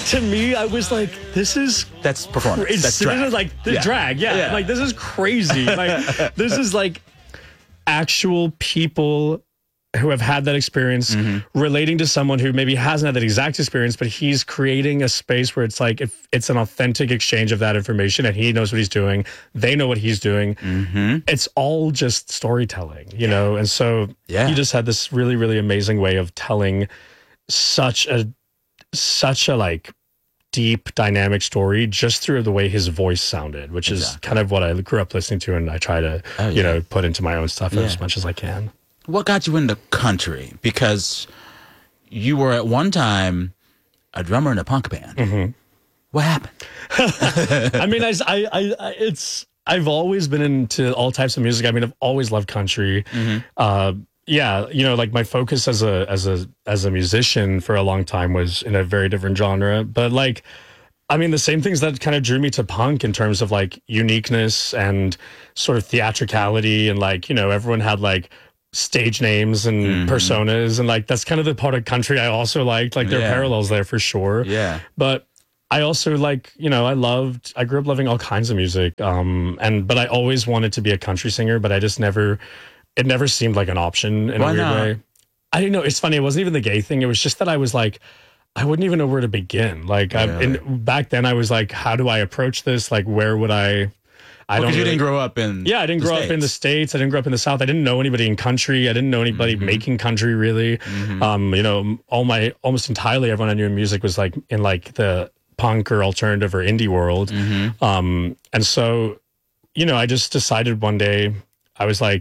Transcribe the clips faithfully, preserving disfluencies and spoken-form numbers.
to me, I was like, this is That's performance. It's, That's this drag. is like the Yeah. drag, yeah. Yeah. Like this is crazy. Like this is like actual people who have had that experience Mm-hmm. relating to someone who maybe hasn't had that exact experience, but he's creating a space where it's like if it's an authentic exchange of that information and he knows what he's doing, they know what he's doing. Mm-hmm. It's all just storytelling, you know? And so Yeah. he just had this really, really amazing way of telling such a such a like deep dynamic story just through the way his voice sounded, which is Exactly. kind of what I grew up listening to, and I try to Oh, you yeah. know put into my own stuff Yeah. as much as I can. What got you into country? Because you were at one time a drummer in a punk band. Mm-hmm. What happened? I mean, I, I, I, it's I've always been into all types of music. I mean, I've always loved country. Mm-hmm. Uh, yeah, you know, like my focus as a as a as a musician for a long time was in a very different genre, but like. I mean, the same things that kind of drew me to punk in terms of like uniqueness and sort of theatricality, and like, you know, everyone had like stage names and Mm-hmm. personas, and like that's kind of the part of country I also liked. Like there are Yeah. parallels there for sure. Yeah. But I also like, you know, I loved, I grew up loving all kinds of music. Um, and, but I always wanted to be a country singer, but I just never, it never seemed like an option in Why a weird not? way. I didn't know. It's funny. It wasn't even the gay thing. It was just that I was like, I wouldn't even know where to begin. Like, I, Really? and back then I was like, how do I approach this? Like, where would I, I Because don't you really- didn't grow up in yeah, I didn't the grow up in the States. States. I didn't grow up in the South. I didn't know anybody in country. I didn't know anybody Mm-hmm. making country really. Um, you know, all my, almost entirely everyone I knew in music was like in like the punk or alternative or indie world. Mm-hmm. Um, and so, you know, I just decided one day, I was like,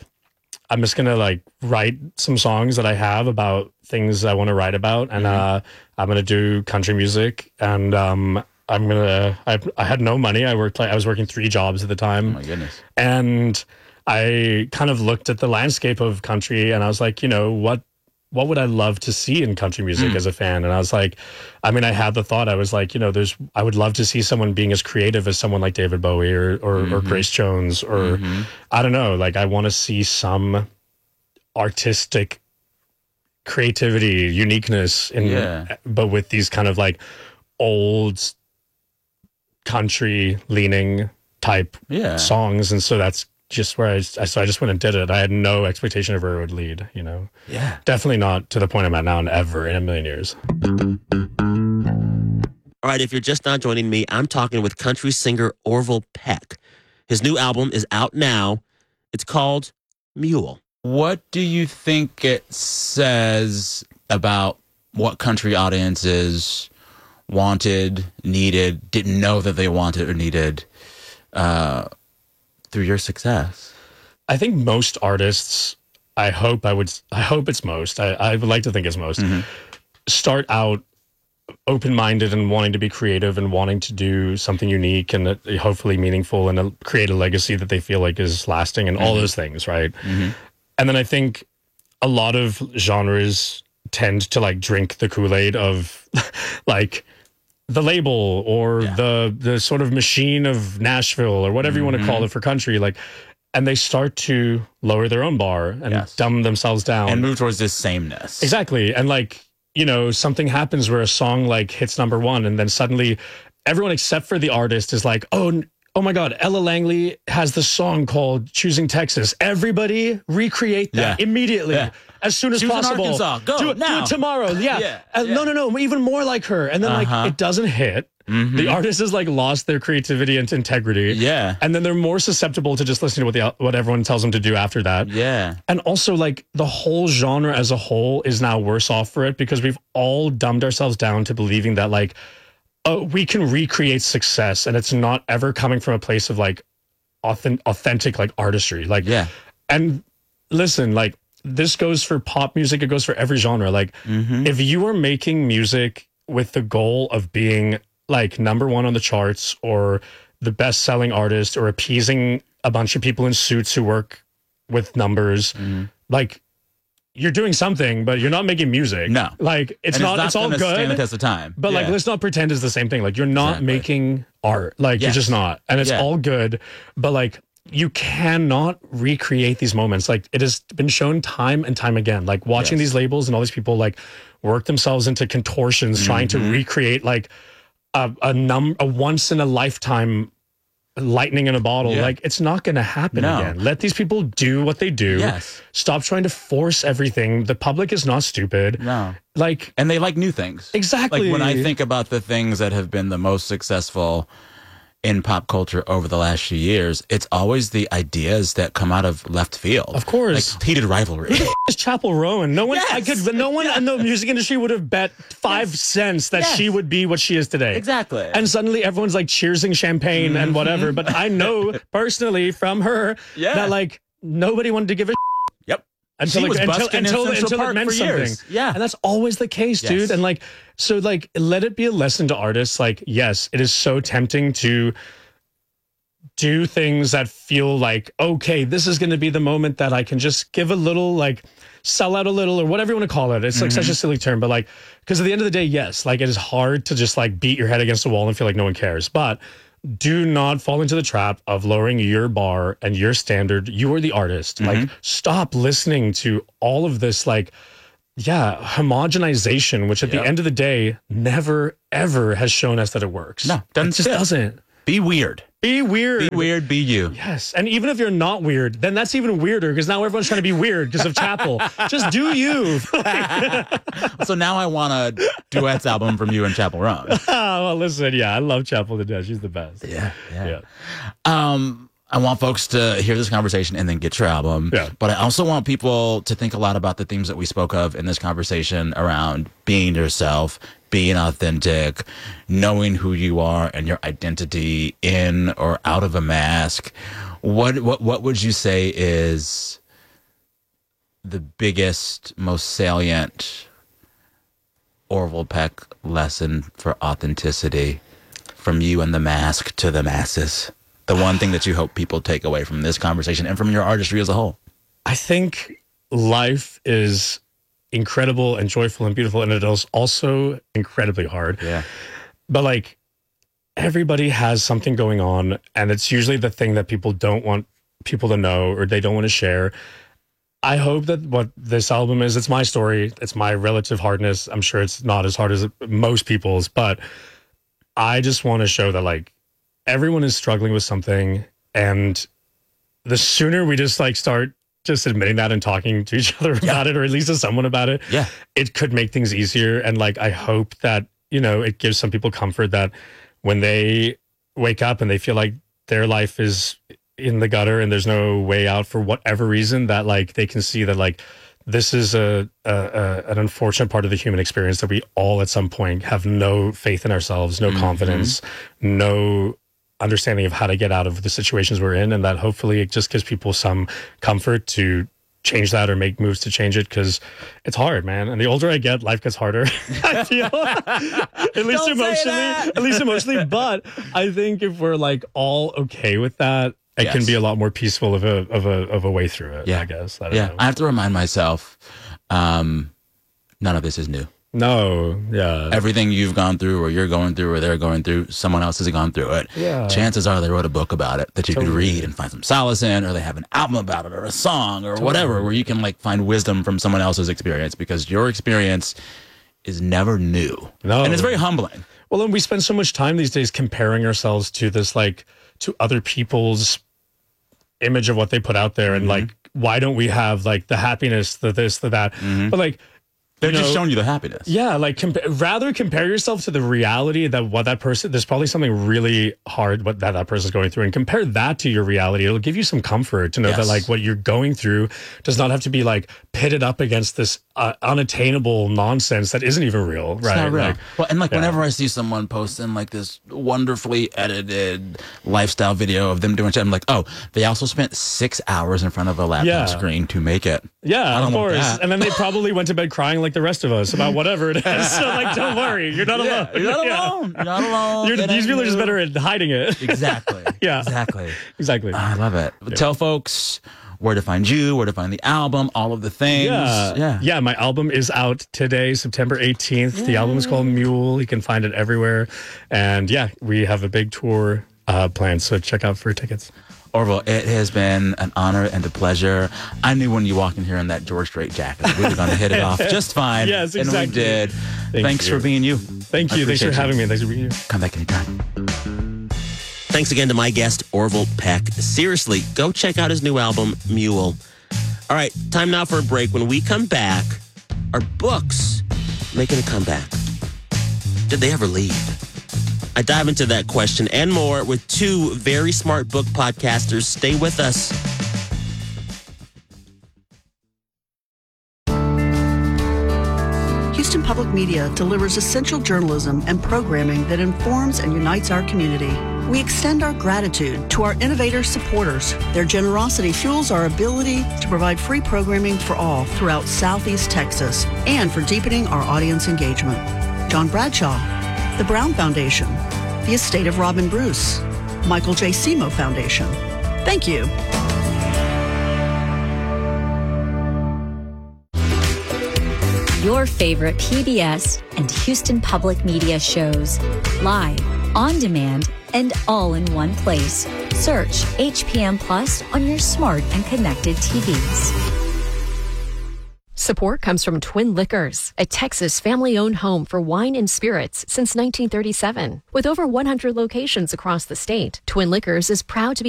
I'm just gonna like write some songs that I have about things I want to write about, and uh, I'm gonna do country music. And um, I'm gonna. I, I had no money. I worked like I was working three jobs at the time. Oh my goodness. And I kind of looked at the landscape of country, and I was like, you know, what what would I love to see in country music as a fan? And I was like, I mean, I had the thought. I was like, you know, there's I would love to see someone being as creative as someone like David Bowie or or, or Grace Jones or I don't know. Like, I want to see some artistic creativity, uniqueness in, Yeah. but with these kind of like old country leaning type Yeah. songs. And so that's just where I, I so I just went and did it. I had no expectation of where it would lead, you know. Yeah. Definitely not to the point I'm at now and ever in a million years. All right, if you're just now joining me, I'm talking with country singer Orville Peck. His new album is out now. It's called Mule. What do you think it says about what country audiences wanted, needed, didn't know that they wanted or needed uh, through your success? I think most artists, I hope I would, I hope it's most, I, I would like to think it's most, start out open-minded and wanting to be creative and wanting to do something unique and uh, hopefully meaningful and uh, create a legacy that they feel like is lasting and all those things, right? And then I think a lot of genres tend to like drink the Kool-Aid of like the label or Yeah. the the sort of machine of Nashville or whatever you want to call it for country, like, and they start to lower their own bar and Yes. dumb themselves down. And move towards this sameness. Exactly. And like, you know, something happens where a song like hits number one and then suddenly everyone except for the artist is like, oh, n- oh my God, Ella Langley has this song called Choosing Texas. Everybody recreate that Yeah. immediately Yeah. as soon as Choosing possible. Arkansas. Go do it, do now. it tomorrow. Yeah. Yeah. Uh, Yeah. No, no, no. Even more like her. And then Uh-huh. like it doesn't hit. The artist has like lost their creativity and integrity. Yeah. And then they're more susceptible to just listening to what the what everyone tells them to do after that. Yeah. And also, like, the whole genre as a whole is now worse off for it because we've all dumbed ourselves down to believing that, like, oh, we can recreate success and it's not ever coming from a place of, like, authentic, authentic like, artistry. Like, Yeah. and listen, like, this goes for pop music, it goes for every genre. Like, if you are making music with the goal of being, like, number one on the charts or the best-selling artist or appeasing a bunch of people in suits who work with numbers, like, you're doing something, but you're not making music. No. Like, it's And not, it's, all gonna stand the good. test of time. But, like, Yeah. let's not pretend it's the same thing. Like, you're not Exactly. making art. Like, Yes. you're just not. And it's Yeah. all good. But, like, you cannot recreate these moments. Like it has been shown time and time again. Like watching Yes. these labels and all these people like work themselves into contortions, mm-hmm. trying to recreate like a a num a once in a lifetime lightning in a bottle. Yeah. Like it's not going to happen No. again. Let these people do what they do. Yes. Stop trying to force everything. The public is not stupid. No. Like And they like new things. exactly. Like when I think about the things that have been the most successful in pop culture over the last few years, it's always the ideas that come out of left field. Of course. Like heated rivalry. It's Chapel Rowan. No one, I Yes. could, no one in the music industry would have bet five cents that Yes. she would be what she is today. Exactly. And suddenly everyone's like cheersing champagne and whatever. But I know personally from her Yeah. that like nobody wanted to give a Yep. until She like, was until busking in until, Central until Park it meant for something. years. Yeah. And that's always the case, Yes. dude. And like so like let it be a lesson to artists. Like, yes, it is so tempting to do things that feel like, okay, this is going to be the moment that I can just give a little, like, sell out a little or whatever you want to call it. It's like such a silly term, but like, because at the end of the day, yes, like it is hard to just like beat your head against the wall and feel like no one cares. But do not fall into the trap of lowering your bar and your standard. You are the artist. Like, stop listening to all of this, like, yeah, homogenization, which at Yep. the end of the day never, ever has shown us that it works. No, doesn't it just fit. doesn't. Be weird. Be weird. Be weird, be you. Yes. And even if you're not weird, then that's even weirder because now everyone's trying to be weird because of Chapel. Just do you. So now I want a duets album from you and Chapel Roan. Oh, well, listen, yeah, I love Chapel to death. She's the best. Yeah, yeah. Yeah. Um, I want folks to hear this conversation and then get your album. Yeah. But I also want people to think a lot about the themes that we spoke of in this conversation around being yourself, being authentic, knowing who you are and your identity in or out of a mask. What what what would you say is the biggest, most salient Orville Peck lesson for authenticity from you and the mask to the masses? The one thing that you hope people take away from this conversation and from your artistry as a whole? I think life is incredible and joyful and beautiful, and it is also incredibly hard. Yeah. But like everybody has something going on, and it's usually the thing that people don't want people to know or they don't want to share. I hope that what this album is, it's my story, it's my relative hardness. I'm sure it's not as hard as most people's, but I just want to show that like everyone is struggling with something, and the sooner we just like start just admitting that and talking to each other about it, or at least to someone about it, Yeah. it could make things easier. And like, I hope that, you know, it gives some people comfort that when they wake up and they feel like their life is in the gutter and there's no way out for whatever reason, that like they can see that like this is a, a, a an unfortunate part of the human experience, that we all at some point have no faith in ourselves, no confidence, no understanding of how to get out of the situations we're in, and that hopefully it just gives people some comfort to change that or make moves to change it, because it's hard, man. And the older I get, life gets harder. I feel at least Don't say emotionally, that. at least emotionally. But I think if we're like all okay with that, it Yes. can be a lot more peaceful of a of a of a way through it. Yeah. I guess. I don't Yeah. know. I have to remind myself, um, none of this is new. No, yeah. Everything you've gone through or you're going through or they're going through, someone else has gone through it. Yeah. Chances are they wrote a book about it that you could Totally. read and find some solace in, or they have an album about it or a song or whatever, where you can like find wisdom from someone else's experience, because your experience is never new. No. And it's very humbling. Well, and we spend so much time these days comparing ourselves to this, like, to other people's image of what they put out there. And, like, why don't we have, like, the happiness, the this, the that? But, like, They're you just know, showing you the happiness. yeah, like, compa- rather compare yourself to the reality that what that person, there's probably something really hard what that, that person's going through, and compare that to your reality. It'll give you some comfort to know Yes. that, like, what you're going through does not have to be, like, pitted up against this uh, unattainable nonsense that isn't even real, right? It's not real. Like, Well, and like yeah. whenever I see someone posting like this wonderfully edited lifestyle video of them doing shit, I'm like, oh, they also spent six hours in front of a laptop Yeah. screen to make it. Yeah, I don't of want course. that. And then they probably went to bed crying like the rest of us about whatever it is. So, like, don't worry. You're not alone. You're not Yeah. alone. You're not alone. You're, It these ain't people are just you. better at hiding it. Exactly. Yeah. Exactly. Exactly. I love it. Tell folks where to find you, where to find the album, all of the things. Yeah. Yeah. Yeah, my album is out today, September eighteenth. The album is called Mule. You can find it everywhere. And yeah, we have a big tour uh, planned. So check out for tickets. Orville, it has been an honor and a pleasure. I knew when you walked in here in that George Strait jacket that we were going to hit it off just fine. Yes, exactly. And we did. Thank Thanks you. for being you. Thank I you. Thanks for appreciate having you. me. Thanks for being here. Come back anytime. Thanks again to my guest, Orville Peck. Seriously, go check out his new album, Mule. All right, time now for a break. When we come back, are books making a comeback? Did they ever leave? I dive into that question and more with two very smart book podcasters. Stay with us. Houston Public Media delivers essential journalism and programming that informs and unites our community. We extend our gratitude to our innovator supporters. Their generosity fuels our ability to provide free programming for all throughout Southeast Texas and for deepening our audience engagement. John Bradshaw, the Brown Foundation, the estate of Robin Bruce, Michael J. Simo Foundation. Thank you. Your favorite P B S and Houston Public Media shows, live, on demand, and all in one place. Search H P M Plus on your smart and connected T Vs. Support comes from Twin Liquors, a Texas family-owned home for wine and spirits since nineteen thirty-seven. With over one hundred locations across the state, Twin Liquors is proud to be